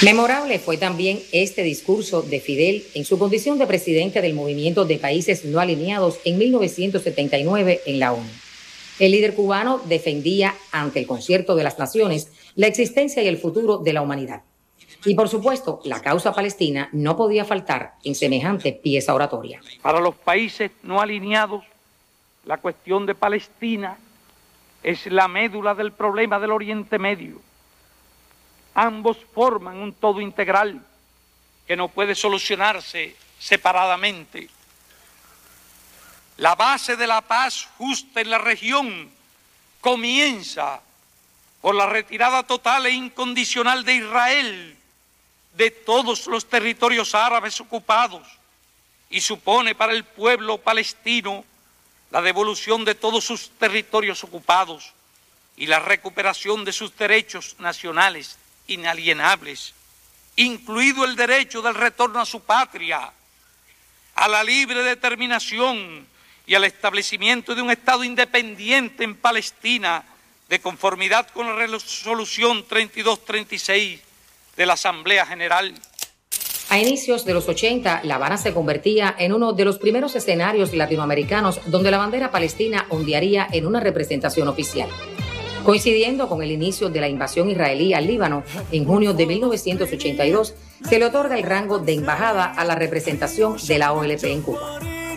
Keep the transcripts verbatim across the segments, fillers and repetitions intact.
Memorable fue también este discurso de Fidel en su condición de presidente del Movimiento de Países No Alineados en mil novecientos setenta y nueve en la ONU. El líder cubano defendía ante el Concierto de las Naciones la existencia y el futuro de la humanidad. Y por supuesto, la causa palestina no podía faltar en semejante pieza oratoria. Para los países no alineados, la cuestión de Palestina es la médula del problema del Oriente Medio. Ambos forman un todo integral que no puede solucionarse separadamente. La base de la paz justa en la región comienza por la retirada total e incondicional de Israel de todos los territorios árabes ocupados y supone para el pueblo palestino la devolución de todos sus territorios ocupados y la recuperación de sus derechos nacionales inalienables, incluido el derecho del retorno a su patria, a la libre determinación y al establecimiento de un Estado independiente en Palestina, de conformidad con la resolución treinta y dos treinta y seis de la Asamblea General. A inicios de los ochenta, La Habana se convertía en uno de los primeros escenarios latinoamericanos donde la bandera palestina ondearía en una representación oficial. Coincidiendo con el inicio de la invasión israelí al Líbano, en junio de mil novecientos ochenta y dos, se le otorga el rango de embajada a la representación de la O L P en Cuba.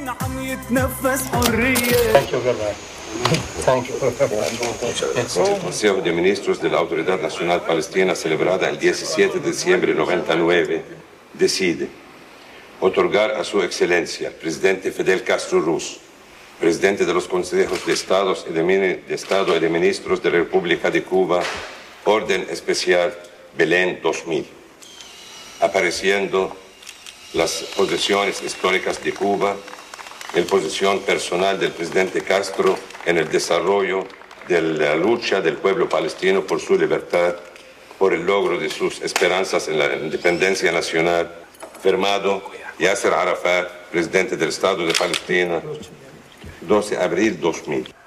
El Consejo de Ministros de la Autoridad Nacional Palestina, celebrada el diecisiete de diciembre de noventa y nueve, decide otorgar a su excelencia, presidente Fidel Castro Ruz, presidente de los consejos de, Estados y de, de Estado y de Ministros de la República de Cuba, Orden Especial Belén dos mil, apareciendo las posesiones históricas de Cuba, en posición personal del presidente Castro en el desarrollo de la lucha del pueblo palestino por su libertad, por el logro de sus esperanzas en la independencia nacional, firmado Yasser Arafat, presidente del Estado de Palestina, doce de abril de dos mil.